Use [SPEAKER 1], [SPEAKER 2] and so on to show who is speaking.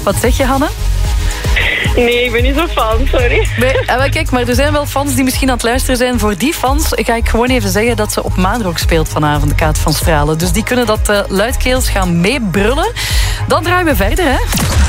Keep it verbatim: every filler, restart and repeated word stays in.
[SPEAKER 1] Wat zeg je, Hanne?
[SPEAKER 2] Nee, ik ben niet zo fan, sorry.
[SPEAKER 1] Nee, maar kijk, maar er zijn wel fans die misschien aan het luisteren zijn. Voor die fans ga ik gewoon even zeggen dat ze op Maanrock speelt vanavond, de Kaat van Stralen. Dus die kunnen dat uh, luidkeels gaan meebrullen. Dan draaien we verder, hè.